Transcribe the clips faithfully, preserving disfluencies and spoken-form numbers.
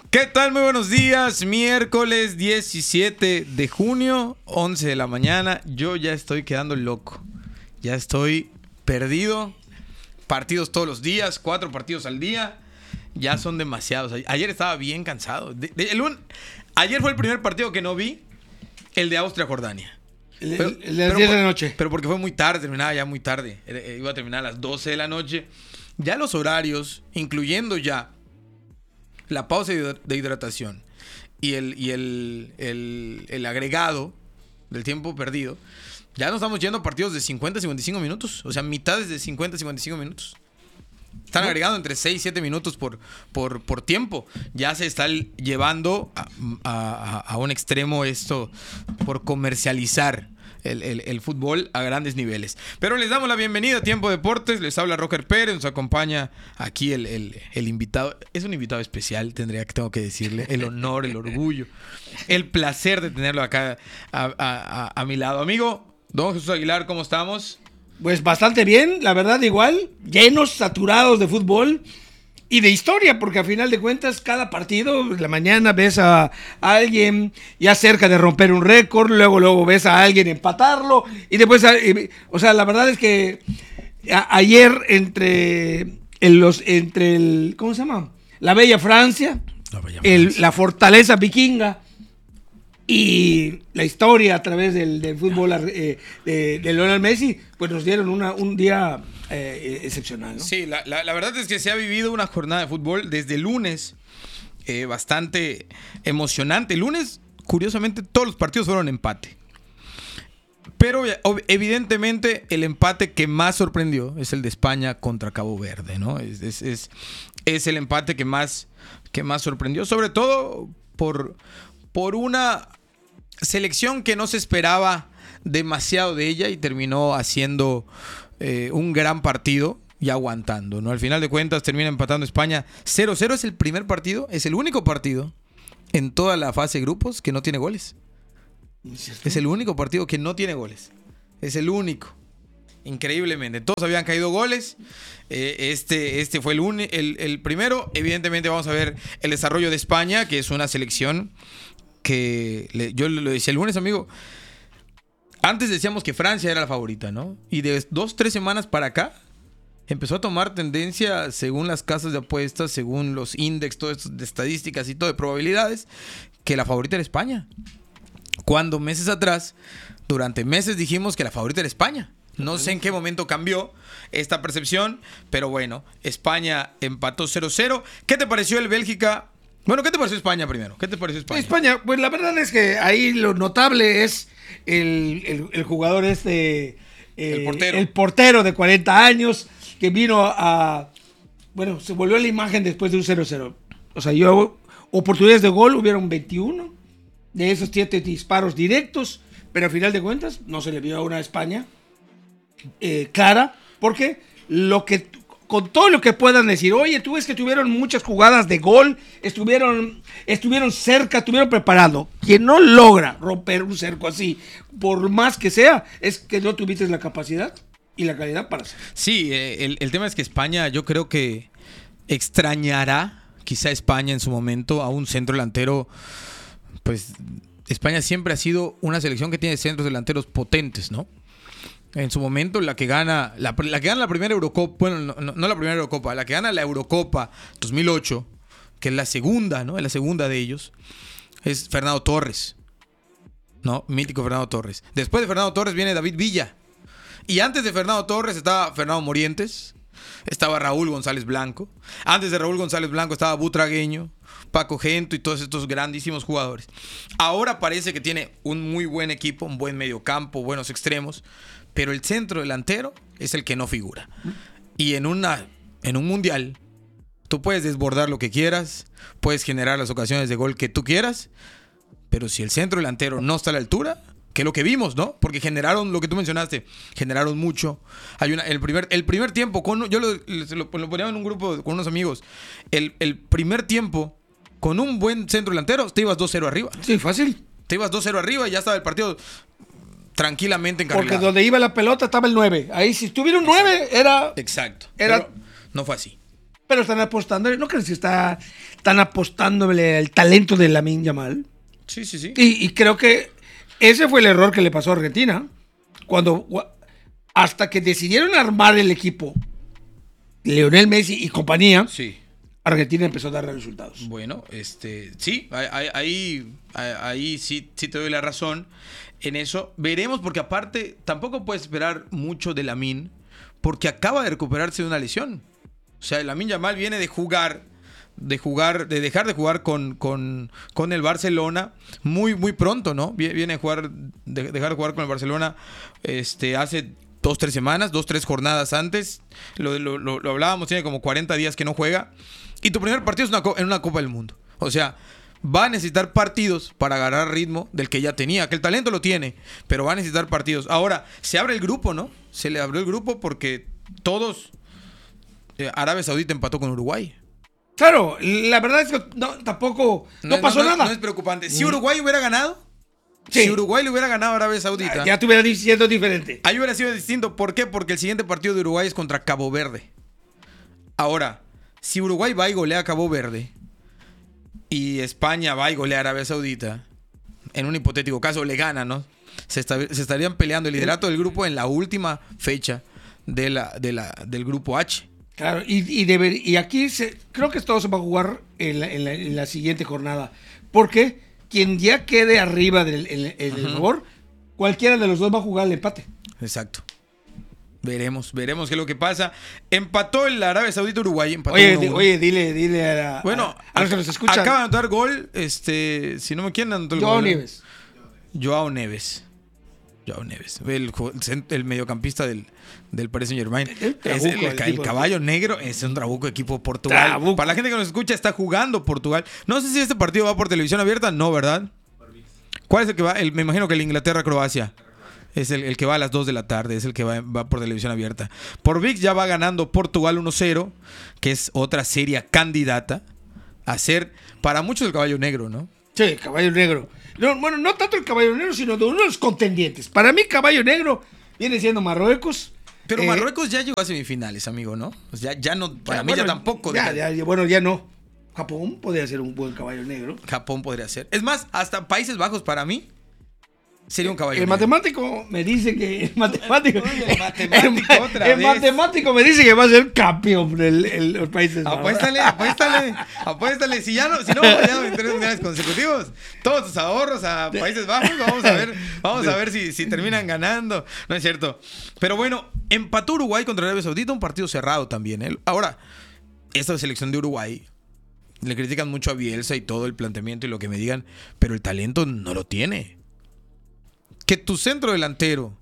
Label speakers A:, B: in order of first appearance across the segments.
A: ¿Qué tal? Muy buenos días. Miércoles diecisiete de junio, once de la mañana. Yo ya estoy quedando loco. Ya estoy perdido. Partidos todos los días, cuatro partidos al día. Ya son demasiados. Ayer estaba bien cansado. De, de, el un... Ayer fue el primer partido que no vi, el de Austria-Jordania.
B: El, pero, el de las diez de la noche.
A: Pero porque fue muy tarde, terminaba ya muy tarde. Iba a terminar a las doce de la noche. Ya los horarios, incluyendo ya la pausa de hidratación y el, y el, el, el agregado del tiempo perdido, ya nos estamos yendo a partidos de cincuenta a cincuenta y cinco minutos. O sea, mitades de cincuenta a cincuenta y cinco minutos. Están agregando entre seis y siete minutos por, por, por tiempo. Ya se está llevando a, a, a un extremo esto por comercializar el, el, el fútbol a grandes niveles. Pero les damos la bienvenida a Tiempo Deportes. Les habla Roger Pérez. Nos acompaña aquí el, el, el invitado. Es un invitado especial, tendría que tengo que decirle. El honor, el orgullo, el placer de tenerlo acá a, a, a, a mi lado. Amigo, don Jesús Aguilar, ¿cómo estamos?
B: Pues bastante bien, la verdad, igual. Llenos, saturados de fútbol y de historia, porque a final de cuentas, cada partido, en la mañana ves a, a alguien ya cerca de romper un récord, luego luego ves a alguien empatarlo, y después, o sea, la verdad es que a, ayer entre el, los, entre el, ¿cómo se llama? La Bella Francia,
A: la, Bella
B: el,
A: Francia.
B: la fortaleza vikinga, y la historia a través del, del fútbol eh, de, de Lionel Messi, pues nos dieron una, un día eh, excepcional, ¿no?
A: Sí, la, la, la verdad es que se ha vivido una jornada de fútbol desde el lunes eh, bastante emocionante. El lunes, curiosamente, todos los partidos fueron empate. Pero evidentemente el empate que más sorprendió es el de España contra Cabo Verde, ¿no? Es, es, es, es el empate que más, que más sorprendió, sobre todo por, por una selección que no se esperaba demasiado de ella y terminó haciendo eh, un gran partido y aguantando, ¿no? Al final de cuentas termina empatando España cero cero. Es el primer partido, es el único partido en toda la fase de grupos que no tiene goles. Es el único partido que no tiene goles. Es el único. Increíblemente. Todos habían caído goles. Eh, este, este fue el, un, el, el primero. Evidentemente vamos a ver el desarrollo de España, que es una selección que le, yo lo decía el lunes, amigo. Antes decíamos que Francia era la favorita, ¿no? Y de dos, tres semanas para acá empezó a tomar tendencia, según las casas de apuestas, según los índices, todo esto de estadísticas y todo de probabilidades, que la favorita era España. Cuando meses atrás, durante meses dijimos que la favorita era España. No sé en qué momento cambió esta percepción, pero bueno, España empató cero cero. ¿Qué te pareció el Bélgica? Bueno, ¿qué te pareció España primero? ¿Qué te pareció España?
B: España, pues la verdad es que ahí lo notable es el, el, el jugador este...
A: Eh, el portero.
B: El portero de cuarenta años que vino a... Bueno, se volvió la imagen después de un cero cero. O sea, yo... Oportunidades de gol hubieron veintiuno. De esos siete disparos directos. Pero al final de cuentas no se le vio a una España eh, clara. Porque lo que... Con todo lo que puedan decir, oye, tú ves que tuvieron muchas jugadas de gol, estuvieron, estuvieron cerca, estuvieron preparando. Quien no logra romper un cerco así, por más que sea, es que no tuviste la capacidad y la calidad para hacerlo.
A: Sí, el, el tema es que España, yo creo que extrañará, quizá España en su momento, a un centro delantero. Pues España siempre ha sido una selección que tiene centros delanteros potentes, ¿no? En su momento, la que gana la, la que gana la primera Eurocopa, bueno, no, no, no la primera Eurocopa, la que gana la Eurocopa dos mil ocho, que es la segunda, ¿no? Es la segunda de ellos, es Fernando Torres, ¿no? Mítico Fernando Torres. Después de Fernando Torres viene David Villa. Y antes de Fernando Torres estaba Fernando Morientes, estaba Raúl González Blanco. Antes de Raúl González Blanco estaba Butragueño, Paco Gento y todos estos grandísimos jugadores. Ahora parece que tiene un muy buen equipo, un buen mediocampo, buenos extremos. Pero el centro delantero es el que no figura. Y en, una, en un mundial, tú puedes desbordar lo que quieras, puedes generar las ocasiones de gol que tú quieras, pero si el centro delantero no está a la altura, que es lo que vimos, ¿no? Porque generaron lo que tú mencionaste, generaron mucho. Hay una, el, primer, el primer tiempo, con, yo lo, lo, lo ponía en un grupo con unos amigos, el, el primer tiempo, con un buen centro delantero, te ibas dos cero arriba.
B: Sí, fácil.
A: Te ibas dos cero arriba y ya estaba el partido tranquilamente encarrilado.
B: Porque donde iba la pelota estaba el nueve. Ahí si estuviera un nueve era...
A: Exacto.
B: Era...
A: Pero no fue así.
B: Pero están apostando, ¿no crees que está, están apostándole al talento de Lamine Yamal?
A: Sí, sí, sí.
B: Y, y creo que ese fue el error que le pasó a Argentina. Cuando, hasta que decidieron armar el equipo, Lionel Messi y compañía,
A: Sí.
B: Argentina empezó a dar resultados.
A: Bueno, este, sí, ahí, ahí, ahí, ahí sí, sí te doy la razón en eso. Veremos, porque aparte tampoco puedes esperar mucho de Lamine, porque acaba de recuperarse de una lesión. O sea, Lamine Yamal viene de jugar, de jugar, de dejar de jugar con, con, con el Barcelona muy, muy pronto, ¿no? Viene a jugar, de, dejar de jugar con el Barcelona, este, hace dos, tres semanas, dos, tres jornadas antes. Lo, lo, lo, lo hablábamos, tiene como cuarenta días que no juega. Y tu primer partido es una, en una Copa del Mundo. O sea, va a necesitar partidos para agarrar ritmo del que ya tenía. Que el talento lo tiene, pero va a necesitar partidos. Ahora, se abre el grupo, ¿no? Se le abrió el grupo porque todos... Eh, Arabia Saudita empató con Uruguay.
B: Claro, la verdad es que no, tampoco... No, no pasó
A: no,
B: nada.
A: No es preocupante. Si Uruguay hubiera ganado...
B: Sí.
A: Si Uruguay le hubiera ganado a Arabia Saudita...
B: Ya, ya estuviera diciendo diferente.
A: Ahí hubiera sido distinto. ¿Por qué? Porque el siguiente partido de Uruguay es contra Cabo Verde. Ahora... Si Uruguay va y golea a Cabo Verde y España va y golea a Arabia Saudita, en un hipotético caso le gana, ¿no? Se, está, se estarían peleando el liderato del grupo en la última fecha de la, de la, del grupo H.
B: Claro, y, y, deber, y aquí se, creo que todo se va a jugar en la, en la, en la siguiente jornada. Porque quien ya quede arriba del en, en el favor, cualquiera de los dos va a jugar el empate.
A: Exacto. Veremos, veremos qué es lo que pasa. Empató el Arabia Saudita Uruguay. Empató
B: Oye,
A: uno,
B: di, oye, dile, dile a, la,
A: bueno,
B: a, a los que nos escuchan.
A: Acaba de anotar gol, este, si no me quieren anotar el
B: Joao
A: gol.
B: Neves.
A: Joao Neves. Joao Neves. El, el mediocampista del, del Paris Saint-Germain. El,
B: trabuco,
A: el, el, el caballo negro es un trabuco equipo de Portugal.
B: Trabuco.
A: Para la gente que nos escucha, está jugando Portugal. No sé si este partido va por televisión abierta. No, ¿verdad? ¿Cuál es el que va? El, me imagino que el Inglaterra-Croacia. Es el, el que va a las dos de la tarde, es el que va, va por televisión abierta. Por V I X ya va ganando Portugal uno cero, que es otra seria candidata a ser, para muchos, el caballo negro, ¿no?
B: Sí, el caballo negro. No, bueno, no tanto el caballo negro, sino de uno de los contendientes. Para mí, caballo negro viene siendo Marruecos.
A: Pero
B: eh,
A: Marruecos ya llegó a semifinales, amigo, ¿no? Pues ya, ya no, para
B: ya,
A: mí
B: bueno,
A: ya tampoco.
B: Ya,
A: de...
B: ya, bueno, ya no. Japón podría ser un buen caballo negro.
A: Japón podría ser. Es más, hasta Países Bajos, para mí, sería un caballo
B: El
A: negro.
B: matemático me dice que... El matemático,
A: el matemático
B: el,
A: otra
B: el
A: vez.
B: matemático me dice que va a ser campeón de los Países Bajos.
A: Apuéstale, apuéstale, apuéstale. Si ya no, si no hemos fallado en tres mundiales consecutivos, todos tus ahorros a Países Bajos, vamos a ver, vamos a ver si, si terminan ganando. No es cierto. Pero bueno, empató Uruguay contra Arabia Saudita, un partido cerrado también, ¿eh? Ahora, esta selección de Uruguay, le critican mucho a Bielsa y todo el planteamiento y lo que me digan, pero el talento no lo tiene. Que tu centro delantero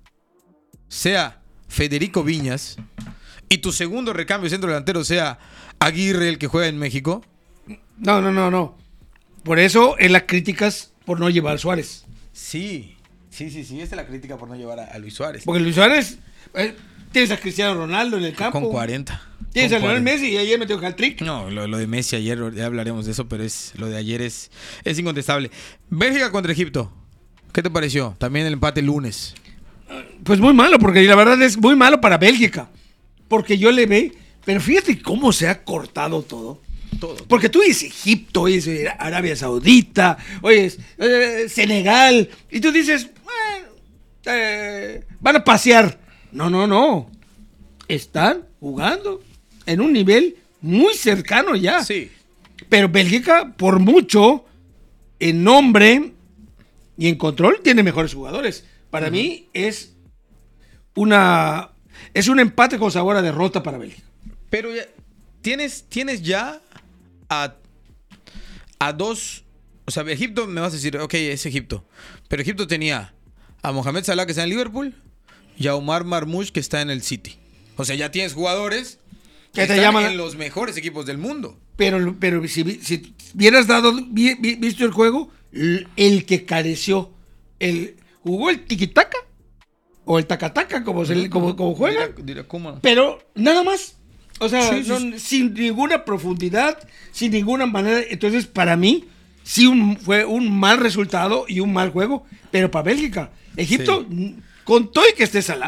A: sea Federico Viñas y tu segundo recambio centro delantero sea Aguirre, el que juega en México.
B: No, no, no, no. Por eso en las críticas por no llevar a Suárez.
A: Sí, sí, sí, sí. Esta es la crítica por no llevar a, a Luis Suárez.
B: Porque Luis Suárez, eh, tienes a Cristiano Ronaldo en el campo.
A: Con cuarenta.
B: Tienes
A: con
B: a Lionel
A: cuarenta.
B: Messi y ayer metió hat-trick.
A: No, lo, lo de Messi ayer, ya hablaremos de eso, pero es lo de ayer es, es incontestable. Bélgica contra Egipto. ¿Qué te pareció? También el empate el lunes.
B: Pues muy malo, porque la verdad es muy malo para Bélgica. Porque yo le ve, pero fíjate cómo se ha cortado todo.
A: Todo.
B: Porque tú dices Egipto, oyes Arabia Saudita, oyes eh, Senegal, y tú dices, bueno, eh, van a pasear. No, no, no. Están jugando en un nivel muy cercano ya.
A: Sí.
B: Pero Bélgica, por mucho, en nombre y en control, tiene mejores jugadores. Para uh-huh. mí es una es un empate con sabor a derrota para Bélgica.
A: Pero ya, tienes, tienes ya a, a dos... O sea, Egipto me vas a decir, ok, es Egipto. Pero Egipto tenía a Mohamed Salah, que está en Liverpool, y a Omar Marmoush, que está en el City. O sea, ya tienes jugadores que están llaman? en los mejores equipos del mundo.
B: Pero, pero si, si hubieras dado, vi, vi, visto el juego, el que careció, el jugó el tiquitaca o el tacataca, como, se, como, como juega.
A: Dirá, dirá, ¿cómo?
B: Pero nada más. O sea,
A: sí, sí,
B: no,
A: sí.
B: sin ninguna profundidad, sin ninguna manera. Entonces, para mí, sí un, fue un mal resultado y un mal juego. Pero para Bélgica, Egipto, sí. con todo y que esté Salah,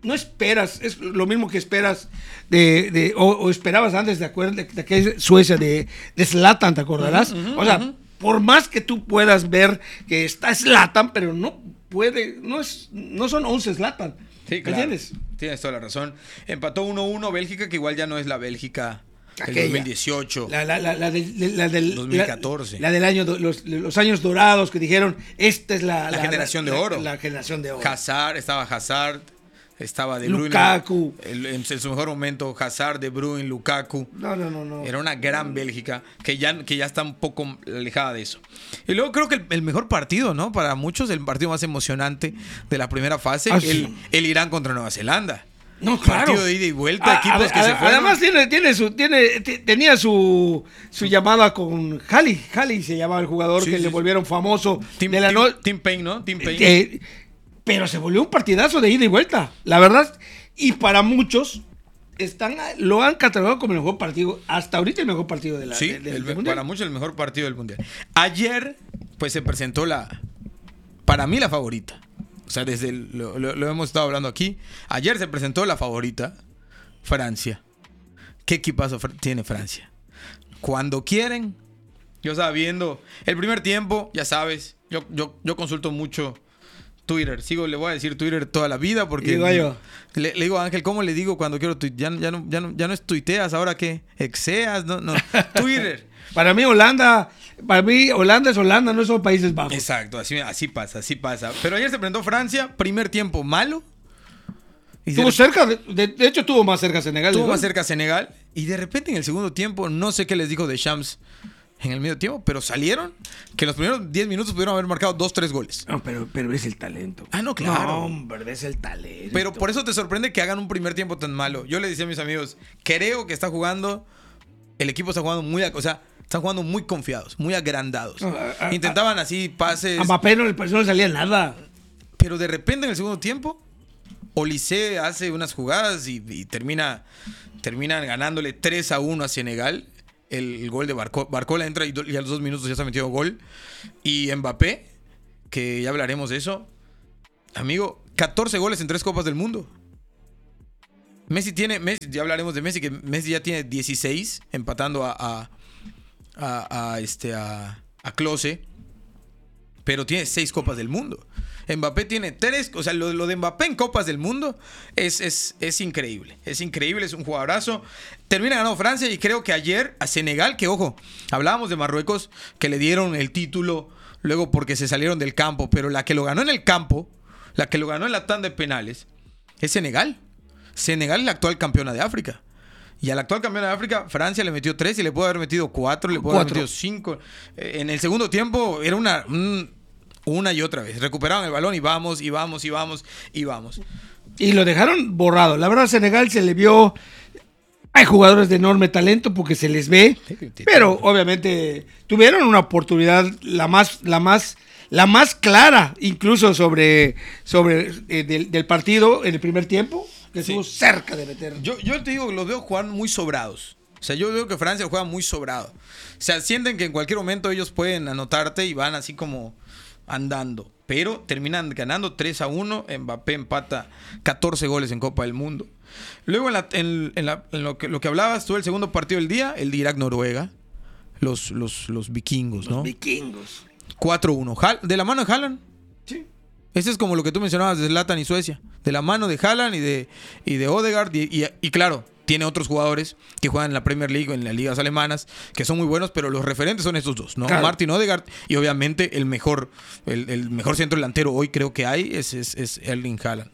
B: no esperas, es lo mismo que esperas de, de o, o esperabas antes de acuerdo de, de aquella Suecia de, de Zlatan, ¿te acordarás? Uh-huh, uh-huh, o sea, uh-huh. por más que tú puedas ver que está Zlatan, pero no puede, no es, no son once Zlatan.
A: Sí, claro. ¿Entiendes? Tienes toda la razón. Empató uno uno Bélgica, que igual ya no es la Bélgica del dos mil dieciocho.
B: La, la, la, la, de, la del
A: dos mil catorce.
B: La, la del año, los, los años dorados que dijeron, esta es la,
A: la, la generación la, de oro.
B: La, la generación de oro.
A: Hazard, estaba Hazard, estaba De Bruyne.
B: Lukaku.
A: El, en, en su mejor momento, Hazard, De Bruyne, Lukaku.
B: No, no, no, no.
A: Era una gran Bélgica que ya, que ya está un poco alejada de eso. Y luego creo que el, el mejor partido, ¿no? Para muchos, el partido más emocionante de la primera fase,
B: ah,
A: el,
B: sí.
A: el Irán contra Nueva Zelanda.
B: No, claro.
A: Partido de ida y vuelta, a, equipos
B: a,
A: que
B: a,
A: se fueron.
B: Además tiene, tiene su, tiene, t- tenía su, su llamada con Halley. Halley se llamaba el jugador sí, que sí, le volvieron famoso.
A: Tim,
B: de la
A: Tim,
B: no...
A: Tim Payne, ¿no? Tim Payne.
B: Eh, pero se volvió un partidazo de ida y vuelta, la verdad. Y para muchos están, lo han catalogado como el mejor partido, hasta ahorita el mejor partido de la
A: sí,
B: de, de,
A: el,
B: del
A: para muchos el mejor partido del mundial. Ayer, pues se presentó la, para mí la favorita. O sea, desde el, lo, lo, lo hemos estado hablando aquí. Ayer se presentó la favorita, Francia. ¿Qué equipazo fr- tiene Francia? Cuando quieren, yo estaba viendo el primer tiempo, ya sabes, yo, yo, yo consulto mucho Twitter. Sigo, le voy a decir Twitter toda la vida porque
B: digo yo.
A: Le, le digo a Ángel, ¿cómo le digo cuando quiero tuitear? Ya, ya, no, ya, no, ya no es tuiteas, ahora qué, exeas, no, no, Twitter.
B: Para mí Holanda, para mí Holanda es Holanda, no son Países Bajos.
A: Exacto, así, así pasa, así pasa. Pero ayer se presentó Francia, primer tiempo malo.
B: Y estuvo de, cerca, de, de hecho estuvo más cerca Senegal.
A: Estuvo más cerca Senegal y de repente en el segundo tiempo, no sé qué les dijo Deschamps en el medio tiempo, pero salieron que en los primeros diez minutos pudieron haber marcado dos, tres goles.
B: No, pero, pero es el talento.
A: Ah, no, claro.
B: No, hombre, es el talento.
A: Pero por eso te sorprende que hagan un primer tiempo tan malo. Yo le decía a mis amigos, creo que está jugando, el equipo está jugando muy, o sea, están jugando muy confiados, muy agrandados. No, a, a, Intentaban así pases.
B: A Mbappé no, no le salía nada.
A: Pero de repente en el segundo tiempo, Olise hace unas jugadas y, y termina, terminan ganándole tres a uno a Senegal. El, el gol de Barco, Barcola entra y, do, y a los dos minutos ya se ha metido gol. Y Mbappé, que ya hablaremos de eso. Amigo, catorce goles en tres Copas del Mundo. Messi tiene, Messi, ya hablaremos de Messi, que Messi ya tiene dieciséis, empatando a, a, a, a, este, a, a Klose. Pero tiene seis Copas del Mundo. Mbappé tiene tres, o sea, lo, lo de Mbappé en Copas del Mundo es, es, es increíble. Es increíble, es un jugadorazo. Termina ganando Francia y creo que ayer a Senegal, que ojo, hablábamos de Marruecos, que le dieron el título luego porque se salieron del campo, pero la que lo ganó en el campo, la que lo ganó en la tanda de penales, es Senegal. Senegal es la actual campeona de África. Y al actual campeón de África, Francia le metió tres y le pudo haber metido cuatro, le pudo haber metido cinco. En el segundo tiempo era una... Un, Una y otra vez. Recuperaban el balón y vamos, y vamos, y vamos, y vamos.
B: Y lo dejaron borrado. La verdad, Senegal se le vio... Hay jugadores de enorme talento porque se les ve. Pero, obviamente, tuvieron una oportunidad la más... La más la más clara, incluso sobre... sobre eh, del, del partido en el primer tiempo. Que sí. Estuvo cerca de meter.
A: Yo, yo te digo, los veo jugar muy sobrados. O sea, yo veo que Francia juega muy sobrado. O sea, sienten que en cualquier momento ellos pueden anotarte y van así como... andando, pero terminan ganando tres a uno. Mbappé empata catorce goles en Copa del Mundo. Luego en, la, en, en, la, en lo, que, lo que hablabas tú, el segundo partido del día, el de Irak-Noruega, los, los, los vikingos, ¿no?
B: Los vikingos.
A: cuatro uno, de la mano de Haaland.
B: Sí.
A: Ese es como lo que tú mencionabas de Zlatan y Suecia, de la mano de Haaland y de, y de Odegaard y, y, y claro, tiene otros jugadores que juegan en la Premier League o en las ligas alemanas que son muy buenos, pero los referentes son estos dos, ¿no? Claro. Martin Odegaard y obviamente el mejor el, el mejor centro delantero hoy creo que hay es, es, es Erling Haaland.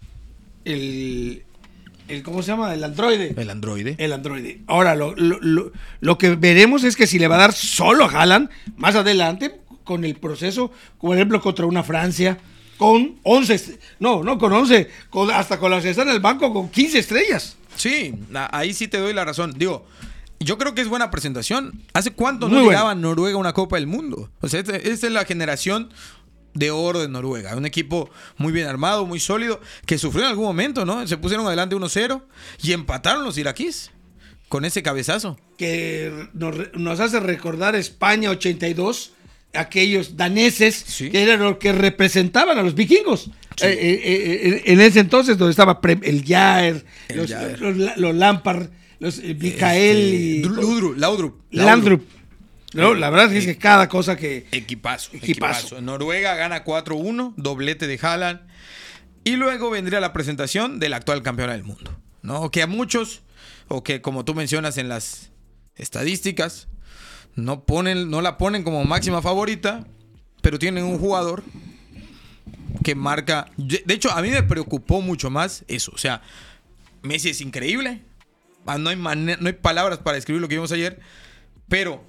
B: El, el ¿cómo se llama? El androide.
A: El androide.
B: El androide. Ahora, lo, lo, lo, lo que veremos es que si le va a dar solo a Haaland más adelante con el proceso, por ejemplo, contra una Francia con once, no, no con once, con, hasta con las que están en el banco con quince estrellas.
A: Sí, ahí sí te doy la razón. Digo, yo creo que es buena presentación. ¿Hace cuánto
B: Muy
A: no
B: bueno.
A: llegaba Noruega a una Copa del Mundo? O sea, esta, esta es la generación de oro de Noruega. Un equipo muy bien armado, muy sólido, que sufrió en algún momento, ¿no? Se pusieron adelante uno cero y empataron los iraquíes con ese cabezazo.
B: Que nos, nos hace recordar España ochenta y dos, aquellos daneses, sí, que eran los que representaban a los vikingos. Sí. Eh, eh, eh, en ese entonces, donde estaba Pre- el Jair, el los, Jair. Los, los, los Lampard, los eh, Mikael este, y.
A: Ludrup, Laudrup.
B: Landrup. No, la verdad es que cada cosa que.
A: Equipazo, equipazo. equipazo. Noruega gana cuatro uno, doblete de Haaland. Y luego vendría la presentación del actual campeón del mundo, ¿no? Que a muchos, o que como tú mencionas en las estadísticas, no, ponen, no la ponen como máxima favorita, pero tienen un jugador que marca. De hecho, a mí me preocupó mucho más eso. O sea, Messi es increíble. No hay, man- no hay palabras para describir lo que vimos ayer. Pero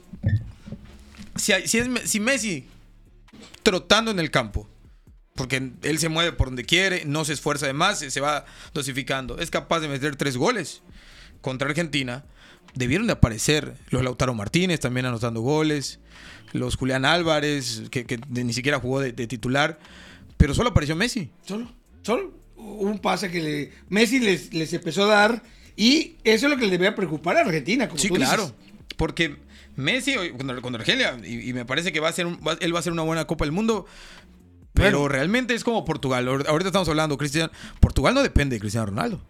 A: si, hay, si, es, si Messi trotando en el campo, porque él se mueve por donde quiere, no se esfuerza de más, se va dosificando, es capaz de meter tres goles contra Argentina, debieron de aparecer los Lautaro Martínez también anotando goles, los Julián Álvarez, que, que ni siquiera jugó de, de titular, pero solo apareció Messi.
B: Solo, solo un pase que le, Messi les, les empezó a dar, y eso es lo que le debía preocupar a Argentina. Como
A: sí,
B: tú
A: claro,
B: dices.
A: Porque Messi contra, contra Argelia, y, y me parece que va a ser un, va, él va a ser una buena Copa del Mundo. Pero bueno, realmente es como Portugal. Ahorita estamos hablando, Cristian. Portugal no depende de Cristiano Ronaldo.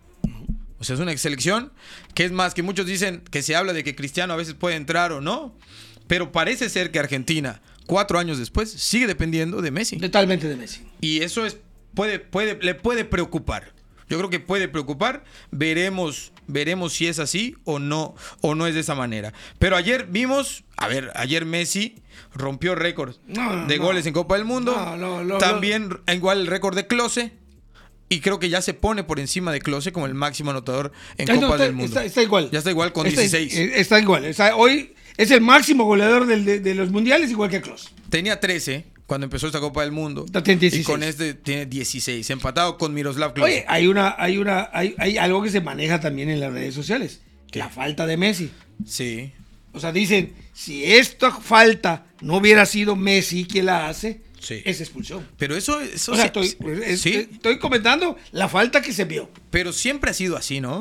A: O sea, es una selección que es más que muchos dicen que se habla de que Cristiano a veces puede entrar o no. Pero parece ser que Argentina, cuatro años después, sigue dependiendo de Messi.
B: Totalmente de Messi.
A: Y eso es puede, puede, le puede preocupar. Yo creo que puede preocupar. Veremos, veremos si es así o no, o no es de esa manera. Pero ayer vimos, a ver, ayer Messi rompió récord no, no, de no. goles en Copa del Mundo. No, no, no, También no. igual el récord de Klose. Y creo que ya se pone por encima de Klose como el máximo anotador en Copa
B: no, está,
A: del Mundo.
B: Está, está igual.
A: Ya está igual con
B: está,
A: dieciséis.
B: Está igual. Está, hoy es el máximo goleador del, de, de los mundiales, igual que Klose.
A: Tenía trece cuando empezó esta Copa del Mundo.
B: Tiene dieciséis.
A: Y con este tiene dieciséis, empatado con Miroslav Klose.
B: Oye, hay una, hay una, hay, hay algo que se maneja también en las redes sociales. ¿Qué? La falta de Messi.
A: Sí.
B: O sea, dicen, si esta falta no hubiera sido Messi quien la hace, sí, es expulsión.
A: Pero eso, eso
B: o sea, estoy, es, ¿sí? estoy comentando la falta que se vio.
A: Pero siempre ha sido así, ¿no?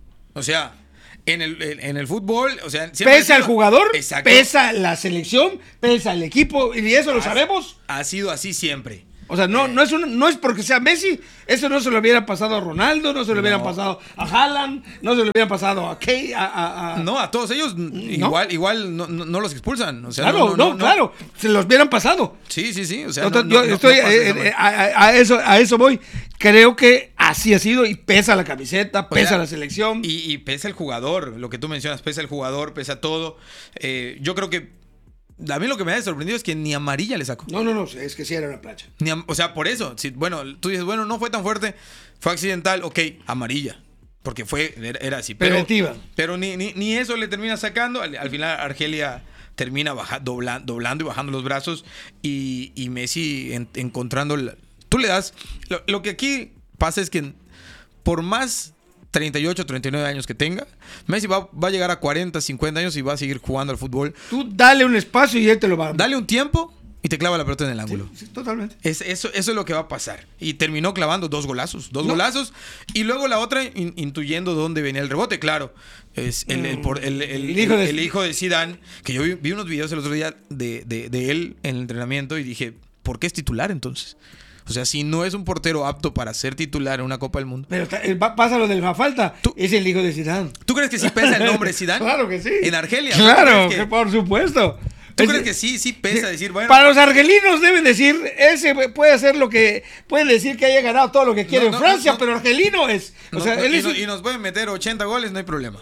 A: O sea, en el, en el fútbol, o sea,
B: pesa al jugador,
A: exacto,
B: pesa la selección, pesa el equipo, y eso lo
A: ha,
B: sabemos.
A: Ha sido así siempre.
B: O sea, no, eh. no, es un, no es porque sea Messi, eso no se lo hubiera pasado a Ronaldo, no se lo no. hubiera pasado a Haaland, no se lo hubiera pasado a Kay, a, a, a...
A: No, a todos ellos igual, ¿no? igual no, no, no los expulsan. O sea,
B: claro,
A: no, no,
B: no,
A: no,
B: claro, se los hubieran pasado.
A: Sí, sí, sí. O sea,
B: yo
A: no,
B: yo
A: no,
B: estoy
A: no
B: eh, eh, a, a, eso, a eso voy. Creo que así ha sido y pesa la camiseta, pesa o sea, la selección.
A: Y, y pesa el jugador, lo que tú mencionas, pesa el jugador, pesa todo. Eh, yo creo que a mí lo que me ha sorprendido es que ni amarilla le sacó.
B: No, no, no, es que sí era una plancha.
A: Ni, o sea, por eso, si, bueno, tú dices, bueno, no fue tan fuerte, fue accidental, ok, amarilla. Porque fue, era, era así. Pero,
B: preventiva.
A: Pero ni, ni, ni eso le termina sacando. Al, al final Argelia termina baja, dobla, doblando y bajando los brazos. Y, y Messi en, encontrando... La, tú le das... Lo, lo que aquí pasa es que por más treinta y ocho, treinta y nueve años que tenga, Messi va, va a llegar a cuarenta, cincuenta años y va a seguir jugando al fútbol.
B: Tú dale un espacio y él te lo va a...
A: Dale un tiempo y te clava la pelota en el ángulo.
B: Sí, sí, totalmente.
A: Es, eso, eso es lo que va a pasar. Y terminó clavando dos golazos. Dos no. golazos. Y luego la otra in, intuyendo dónde venía el rebote. Claro, es el, el, el, el, el, el, hijo, de... el hijo de Zidane, que yo vi, vi unos videos el otro día de, de, de él en el entrenamiento y dije, ¿por qué es titular entonces? O sea, si no es un portero apto para ser titular en una Copa del Mundo.
B: Pero está, pasa lo del la falta. ¿Tú, es el hijo de Zidane.
A: ¿Tú crees que sí pesa el nombre Zidane?
B: Claro que sí.
A: En Argelia.
B: Claro, que, que por supuesto.
A: ¿Tú es, crees que sí, sí pesa decir, bueno...
B: Para los argelinos deben decir, ese puede hacer lo que... Pueden decir que haya ganado todo lo que quiere no, no, en Francia, no, no, pero argelino es... O
A: no,
B: sea,
A: no,
B: él
A: y,
B: es
A: no, y nos pueden meter ochenta goles, no hay problema.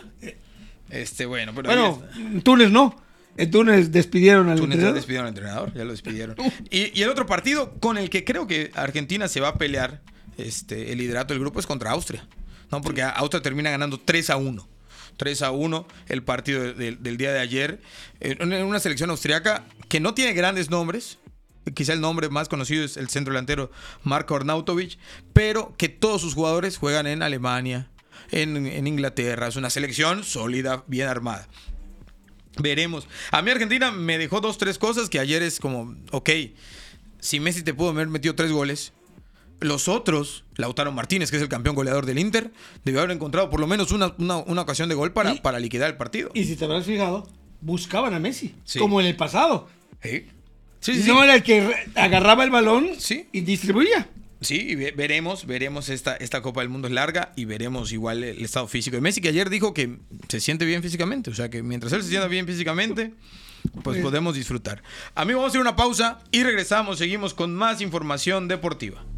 A: Este, bueno, pero...
B: Bueno, en Túnez no. En Túnez despidieron al
A: Túnez
B: entrenador.
A: despidieron al entrenador, ya lo despidieron. y, y el otro partido con el que creo que Argentina se va a pelear este, el liderato del grupo es contra Austria. ¿No? Porque Austria termina ganando tres a uno. tres a uno el partido de, de, del día de ayer. En una selección austriaca que no tiene grandes nombres. Quizá el nombre más conocido es el centro delantero Marko Arnautovic. Pero que todos sus jugadores juegan en Alemania, en, en Inglaterra. Es una selección sólida, bien armada. Veremos. A mí Argentina me dejó dos, tres cosas que ayer es como, ok, si Messi te pudo haber metido tres goles, los otros, Lautaro Martínez, que es el campeón goleador del Inter, debió haber encontrado por lo menos una, una, una ocasión de gol para,
B: ¿Y?
A: para liquidar el partido.
B: Y si te habrás fijado, buscaban a Messi,
A: sí,
B: como en el pasado.
A: ¿Sí? Sí, sí,
B: no
A: sí.
B: era el que agarraba el balón,
A: sí,
B: y distribuía.
A: Sí, veremos, veremos esta, esta Copa del Mundo es larga y veremos igual el estado físico de Messi, que ayer dijo que se siente bien físicamente, o sea que mientras él se sienta bien físicamente, pues podemos disfrutar. Amigos, vamos a hacer una pausa y regresamos, seguimos con más información deportiva.